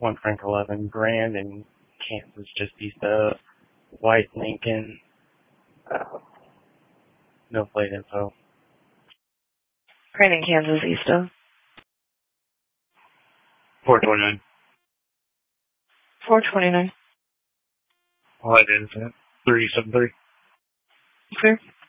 1 Frank 11, Grand in Kansas, just east of White, Lincoln. No plate info. Grand in Kansas, east of 429. 429. White Infinite. 373. Clear.